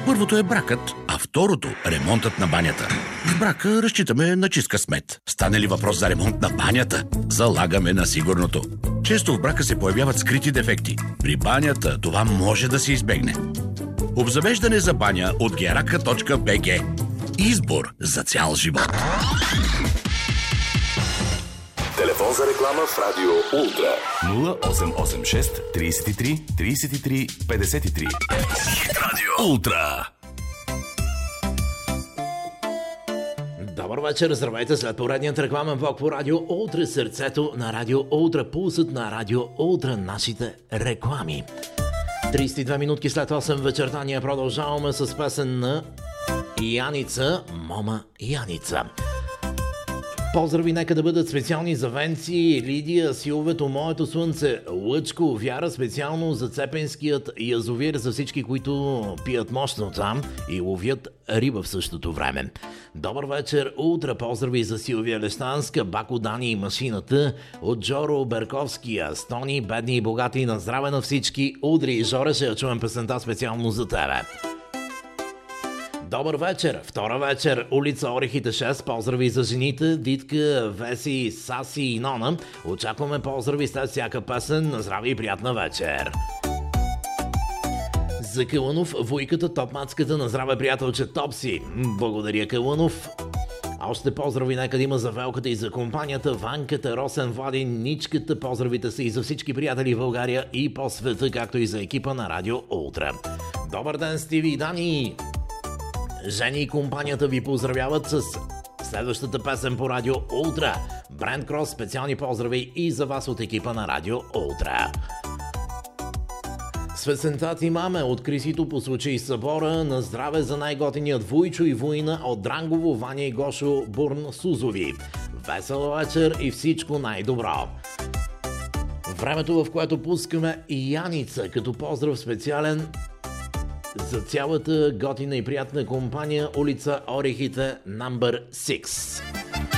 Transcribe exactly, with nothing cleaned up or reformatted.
Първото е бракът, а второто – ремонтът на банята. В брака разчитаме на чист късмет. Стане ли въпрос за ремонт на банята, залагаме на сигурното. Често в брака се появяват скрити дефекти. При банята това може да се избегне. Обзавеждане за баня от герака точка би джи. Избор за цял живот. Телефон за реклама в Радио Ултра нула осем осем шест трийсет и три трийсет и три петдесет и три. Радио Ултра. Добър вечер, здравейте след поредният рекламен блок по Радио Ултра, сърцето на Радио Ултра, пулсът на Радио Ултра, нашите реклами. трийсет и две минутки след осем вечерта ние продължаваме с песен на Яница, Мома Яница. Поздрави нека да бъдат специални за Венци, Лидия, Силвето, Моето слънце, Лъчко, Вяра, специално за Цепенският язовир, за всички, които пият мощно там и ловят риба в същото време. Добър вечер, утре поздрави за Силвия Лещанска, Бако Дани и машината, от Джоро Берковския, Стони, бедни и богати, на здраве на всички. Удри и Жоре, ще я чуем песента специално за тебе. Добър вечер, втора вечер, улица Орехите шест, поздрави за жените, Дитка, Веси, Саси и Нона. Очакваме поздрави след всяка песен, на здраве и приятна вечер. За Кълънов, вуйката, топмацката, на здраве приятелче Топси. Благодаря, Кълънов. Още поздрави нека да има за Велката и за компанията, Ванката, Росен, Владин, Ничката. Поздравите са и за всички приятели в България и по света, както и за екипа на Радио Ултра. Добър ден, Стиви и Дани! Жени и компанията ви поздравяват с следващата песен по Радио Ултра. Брент Крос, специални поздрави и за вас от екипа на Радио Ултра. С песента ти маме от Крисито по случай събора, на здраве за най-готиният Вуйчо и Вуйна от Дрангово, Ваня и Гошо, Бурн, Сузови. Весела вечер и всичко най-добро. Времето, в което пускаме и Яница, като поздрав специален за цялата готина и приятна компания, улица Орехите, номер шест.